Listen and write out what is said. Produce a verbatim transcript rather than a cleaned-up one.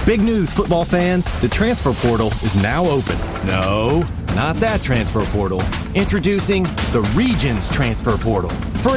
Big news, football fans. The transfer portal is now open. No, not that transfer portal. Introducing the Regions Transfer Portal. For